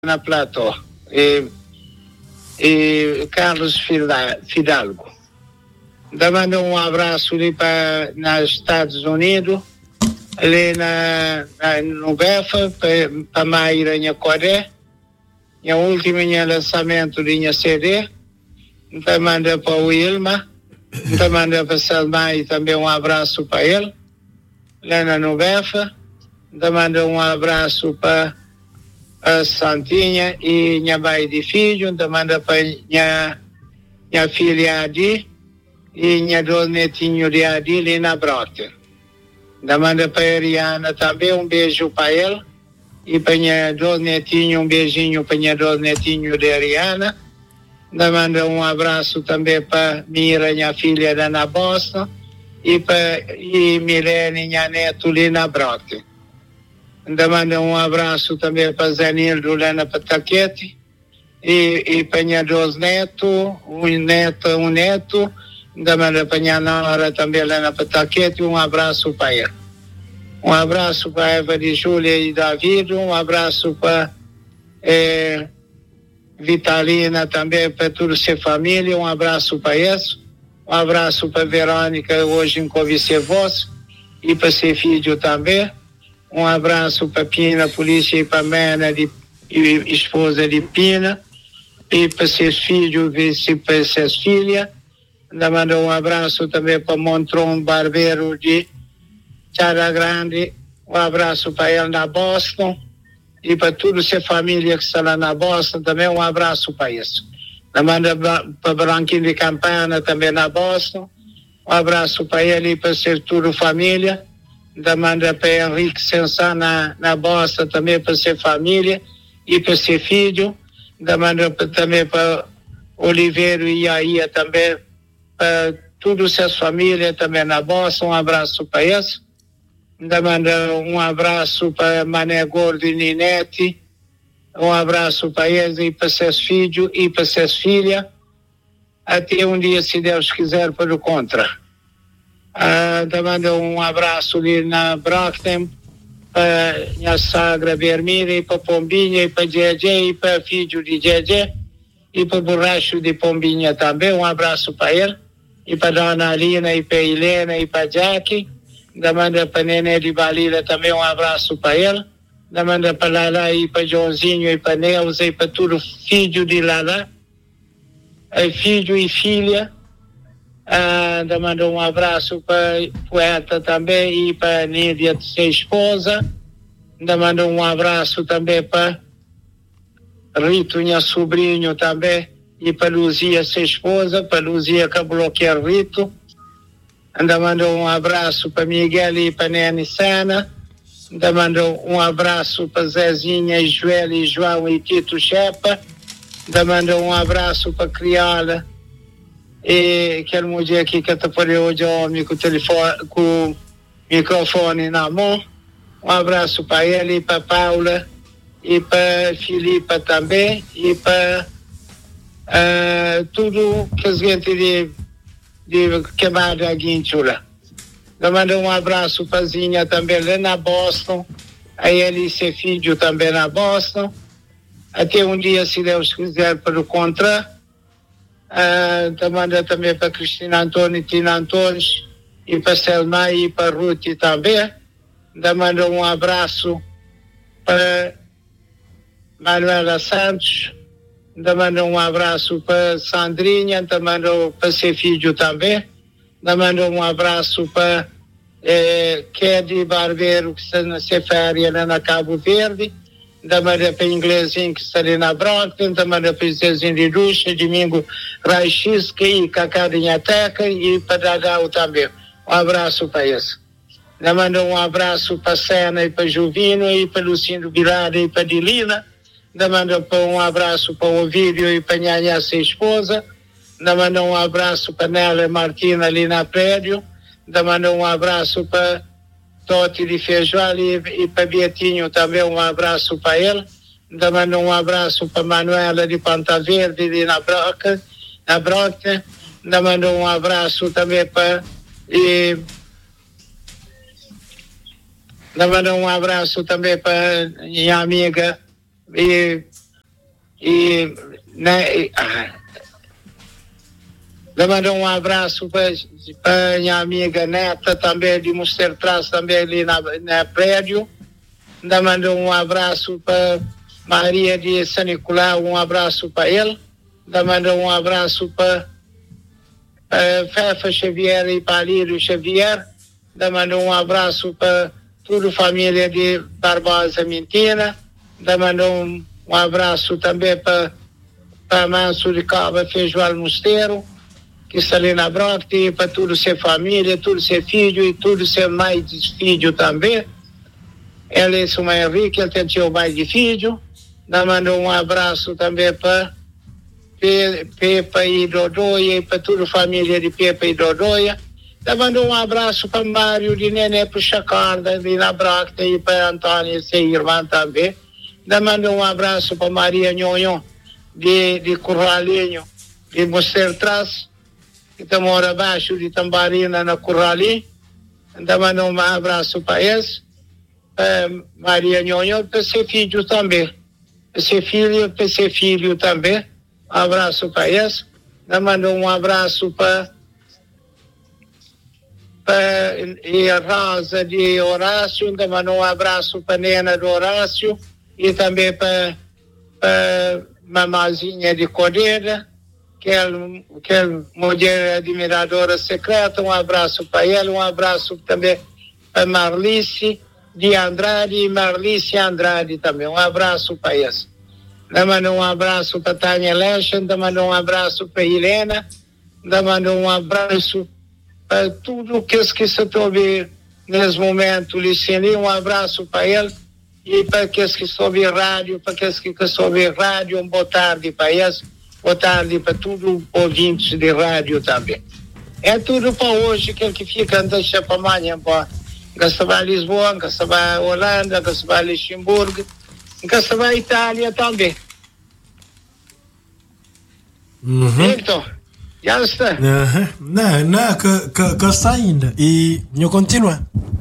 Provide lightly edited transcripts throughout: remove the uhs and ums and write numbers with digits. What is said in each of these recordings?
na Plató. E Carlos Fidalgo. Mando um abraço ali para nos Estados Unidos, ali no Befa, para Maíra e Coré. E o último lançamento de minha CD. Então manda para o Wilma. Então manda para Salmar e também um abraço para ele, lá no Befa. Então manda um abraço para a Santinha e minha mãe de filho. Então manda para minha filha Adi e minha dois netinhos de Adi ali na Brota. Então manda para a Ariana também um beijo para ele. E para minha dois netinhos, um beijinho para minha dois netinhos de Ariana. Manda um abraço também para Mira, minha filha lá na Boston, e Milene, minha neto ali na Brota. Manda um abraço também para Zanildo lá na Pataquete, e para minha dois netos, um neto. Manda para minha nora também lá na Pataquete, um abraço para ele. Um abraço para Eva de Júlia e David, um abraço para Vitalina também, para toda sua família, um abraço para isso, um abraço para Verônica, hoje em Covicevós, e para seu filho também, um abraço para Pina, polícia, e para Mena, esposa de Pina, e para seus filhos e para suas filhas. Mando um abraço também para Montron Barbeiro de Chara Grande, um abraço para ele na Boston e para toda a sua família que está lá na Boston também, um abraço para isso. Manda para Branquinho de Campana também na Boston, um abraço para ele e para toda a família. Manda para Henrique Sensá na Boston também para sua família e para seu filho. Manda também para Oliveira e Iaia também, para todas as suas famílias também na Boston, um abraço para isso. Manda um abraço para Mané Gordo e Ninete, um abraço para eles e para seus filhos e para suas filhas, até um dia, se Deus quiser, para o contra. Manda um abraço ali na Brockton, para minha sogra Vermília, e para Pombinha, e para JJ, e para filho de JJ, e para Borracho de Pombinha também, um abraço para ele, e para Dona Alina, e para Helena, e para Jackie. Manda para Nené de Balila também, um abraço para ele. Manda para Lala e para Joãozinho e para Neuza e para todo filho de Lala, filho e filha. Manda um abraço para Poeta também e para Nídia, sua esposa. Manda um abraço também para Rito, minha sobrinho também, e para Luzia, sua esposa, para Luzia que bloqueia Rito. Manda um abraço para Miguel e para Nene Sana. Manda um abraço para Zezinha e Joel e João e Tito Chepa. Manda um abraço para Criola e aquela mulher aqui que está por hoje homem com o microfone na mão. Um abraço para ele e para Paula e para Filipa também e para tudo que a gente de queimada Guinchula. Manda um abraço para Zinha também lá na Boston, a ele e seu filho também na Boston, até um dia, se Deus quiser, para o contra. Manda também para Cristina Antônio e Tina Antônio, e para Selma e para Ruth também. Manda um abraço para Manuela Santos. Manda um abraço para Sandrinha, manda para seu filho também. Manda um abraço para Kedi Barbeiro, que está na Cefária, lá na Cabo Verde. Manda para Inglesinho, que está ali na Brockton. Manda para Zezinho de Ducha, Domingo Raichisca e Cacá de Inhateca e para Dadau também. Um abraço para isso. Manda um abraço para Sena e para Juvino e para Lucindo Bilada e para Dilina. Manda um abraço para o Ovídio e para Nhanha, sua esposa. Manda um abraço para Nélia Martina ali na prédio. Manda um abraço para Totti de Feijoal e para Betinho também, um abraço para ele. Manda um abraço para Manuela de Ponta Verde ali na Broca. Manda um abraço também para manda um abraço também para minha amiga E mandar um abraço para minha amiga Neta, também de Mosteiro Traço, também ali na prédio. Mandar um abraço para Maria de São Nicolau, um abraço para ele. Mandar um abraço para Fefa Xavier e para Lírio Xavier. Mandar um abraço para toda a família de Barbosa Mentina. Mandar um abraço também para Manso de Caba Feijoal Mosteiro, que está ali na Broca, e para toda a sua família, todo o seu filho e todo o seu mais de filho também. Ele é o mais rico, ele tem seu mais de filho. Mandar um abraço também para Pepa e Dodóia e para toda a família de Pepa e Dodóia. Mandar um abraço para Mário de Nené para Chacarda, ali na Broca, e para Antônio e sua irmã também. Mandar um abraço para Maria Nhonhon de Curralinho, de Mosteiro Traço, que mora abaixo de Tambarina, na Curralinho. Mandar um abraço para eles, Maria Nhonhon, para seu filho também. Para seu filho também. Um abraço para eles. Mandar um abraço para a Rosa de Horácio. Mandar um abraço para a Nena de Horácio. E também para Mamazinha de Codeira, que é mulher admiradora secreta. Um abraço para ela. Um abraço também para Marlice de Andrade e Marlice Andrade também. Um abraço para eles. Mando um abraço para Tânia Lecha. Mando um abraço para Helena. Mando um abraço para tudo que se estão nesse momento, Liceni. Um abraço para ele. E para aqueles que estão ouvindo rádio, para aqueles que estão ouvindo rádio, boa tarde para eles, boa tarde para todos os ouvintes de rádio também. É tudo para hoje, aquele que fica, deixa para amanhã, que se vai a Lisboa, que se vai a Holanda, que se vai a Luxemburgo, que se vai a Itália também. Então, já está. Não, que está ainda. E eu continuo.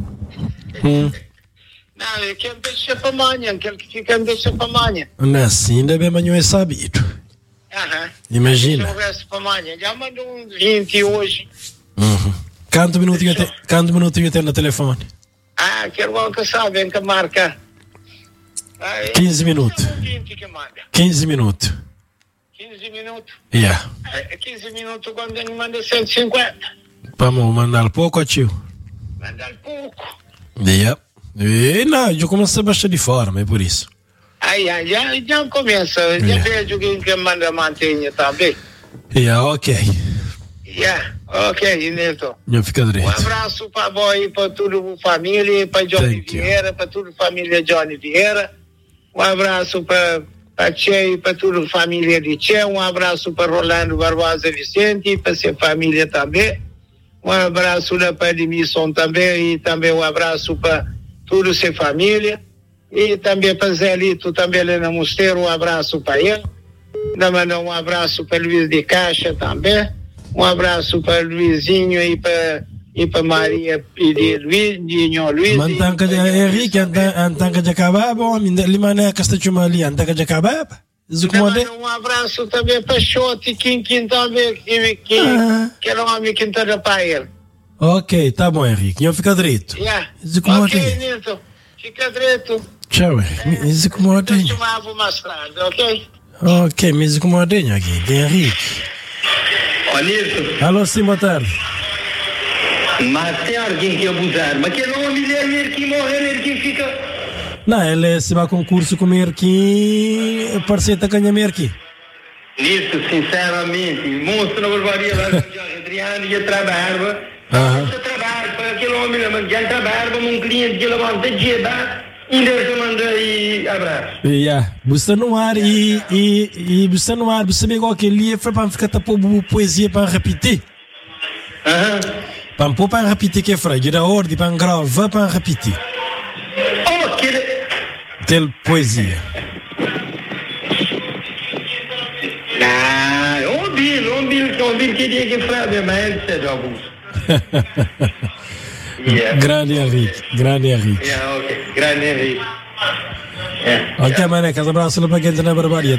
Não, quem deixa para amanhã, aquele que fica deixa para amanhã. Não, assim ainda bem amanhã é sabido. Imagina. Deixa para amanhã. Já mandou uns 20 hoje. Quanto minuto eu tenho no telefone? Quero que sabem que marca. 15 minutos. 15 minutos. 15 minutos? Yeah. 15 minutos quando ele manda 150. Vamos mandar pouco, tio? Mandar pouco. Yeah. E não, eu começo a baixar de forma, é por isso. Já começa. Já vejo quem manda mantenha também. Ok. Ok, Neto. Não fica direito. Um abraço para você e para toda a família, para Johnny Vieira, para toda a família Johnny Vieira. Um abraço para Tchê e para toda a família de Tchê. Um abraço para Rolando Barbosa Vicente e para sua família também. Um abraço para Edmilson também e também um abraço para toda a sua família. E também para Zé Lito, também ali no Mosteiro, um abraço para ele. Mandar um abraço para Luiz de Caixa também. Um abraço para Luizinho e para Maria e de Luizinho Luiz. Mantanca de Henrique, antanca de Cababa, homem, Limané Castachuma ali, antanca de Cababa. Um abraço também para Xote, Kim também, que era um homem que entrou para ele. Ok, tá bom, Henrique, eu fico direito. Ok, Nilton, fica direito. Tchau, me incomoda. Eu chamava mais tarde, ok? Ok, me incomoda aqui, tem Henrique. Nilton. Alô, sim, boa tarde. Mas tem alguém que abusar, mas que não me lê que morrer, que fica. Não, ele se vai concurso com Merki, parceiro ganha Merki. Nilton, sinceramente, monstro na barbaria lá de Adriano e trabalha. Trabalho para aquele homem, mas já trabalha para um cliente que levanta de jeba. Ainda se manda aí abraço. Você no ar e você no ar, você igual aquele foi para ficar tapando poesia para repetir. Para repetir que é fraco, da ordem para gravar para repetir. Tel poesia. Não, ouvi que dia que fraco, mas é de alguns. Grande Henrique. Ok, grande Henrique. Ok, mané, abraço para quem está na barbaria.